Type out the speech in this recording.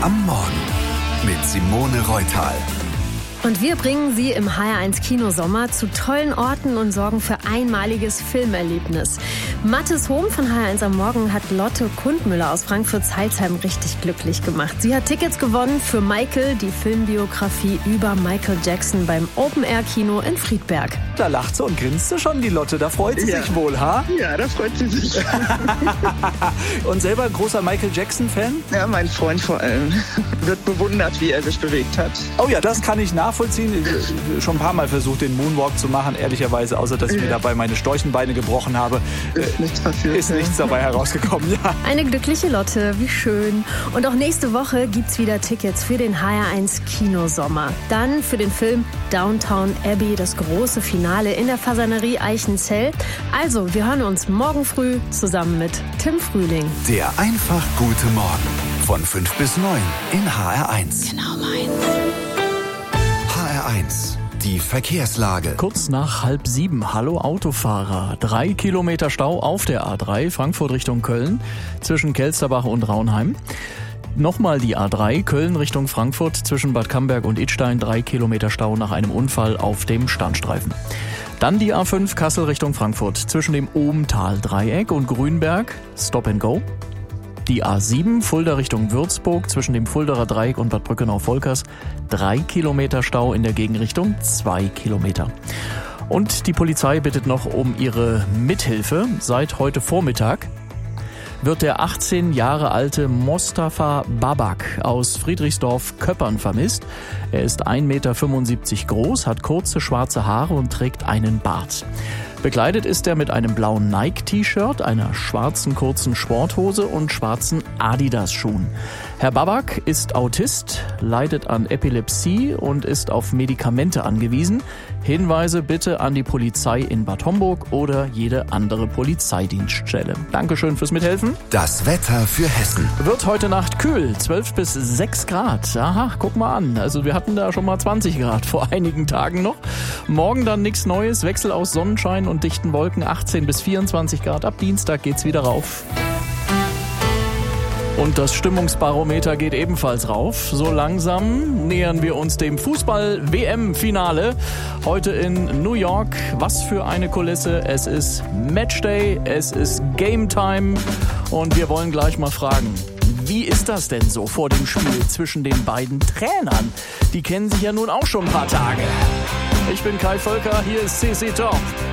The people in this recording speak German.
am Morgen mit Simone Reutal. Und wir bringen Sie im HR1 Kinosommer zu tollen Orten und sorgen für einmaliges Filmerlebnis. Mathis Hohm von HR1 am Morgen hat Lotte Kundmüller aus Frankfurt-Zeilsheim richtig glücklich gemacht. Sie hat Tickets gewonnen für Michael, die Filmbiografie über Michael Jackson beim Open-Air-Kino in Friedberg. Da lacht sie und grinst sie schon, die Lotte. Da freut sie sich wohl, ha? Ja, da freut sie sich. Und selber ein großer Michael Jackson-Fan? Ja, mein Freund vor allem. Wird bewundert, wie er sich bewegt hat. Oh ja, das kann ich nachvollziehen. Ich schon ein paar Mal versucht, den Moonwalk zu machen, ehrlicherweise, außer dass ich mir dabei meine Storchenbeine gebrochen habe. Ist nichts passiert. Ist nichts dabei herausgekommen, ja. Eine glückliche Lotte, wie schön. Und auch nächste Woche gibt's wieder Tickets für den HR1 Kinosommer. Dann für den Film Downton Abbey, das große Finale in der Fasanerie Eichenzell. Also, wir hören uns morgen früh zusammen mit Tim Frühling. Der einfach gute Morgen von 5 bis 9 in HR1. Genau meins. HR1, die Verkehrslage. Kurz nach 6:30. Hallo Autofahrer. 3 Kilometer Stau auf der A3 Frankfurt Richtung Köln zwischen Kelsterbach und Raunheim. Nochmal die A3 Köln Richtung Frankfurt zwischen Bad Camberg und Idstein. 3 Kilometer Stau nach einem Unfall auf dem Standstreifen. Dann die A5 Kassel Richtung Frankfurt zwischen dem Ohmtal-Dreieck und Grünberg. Stop and go. Die A7 Fulda Richtung Würzburg zwischen dem Fuldaer Dreieck und Bad Brückenau-Volkers. 3 Kilometer Stau in der Gegenrichtung, 2 Kilometer. Und die Polizei bittet noch um ihre Mithilfe. Seit heute Vormittag wird der 18 Jahre alte Mostafa Babak aus Friedrichsdorf-Köppern vermisst. Er ist 1,75 Meter groß, hat kurze schwarze Haare und trägt einen Bart. Bekleidet ist er mit einem blauen Nike-T-Shirt, einer schwarzen kurzen Sporthose und schwarzen Adidas-Schuhen. Herr Babak ist Autist, leidet an Epilepsie und ist auf Medikamente angewiesen. Hinweise bitte an die Polizei in Bad Homburg oder jede andere Polizeidienststelle. Dankeschön fürs Mithelfen. Das Wetter für Hessen. Wird heute Nacht kühl, 12 bis 6 Grad. Aha, guck mal an. Also wir hatten da schon mal 20 Grad vor einigen Tagen noch. Morgen dann nichts Neues, Wechsel aus Sonnenschein und dichten Wolken, 18 bis 24 Grad. Ab Dienstag geht's wieder rauf. Und das Stimmungsbarometer geht ebenfalls rauf. So langsam nähern wir uns dem Fußball-WM-Finale. Heute in New York. Was für eine Kulisse. Es ist Matchday, es ist Game Time. Und wir wollen gleich mal fragen, wie ist das denn so vor dem Spiel zwischen den beiden Trainern? Die kennen sich ja nun auch schon ein paar Tage. Ich bin Kai Völker, hier ist CC Top.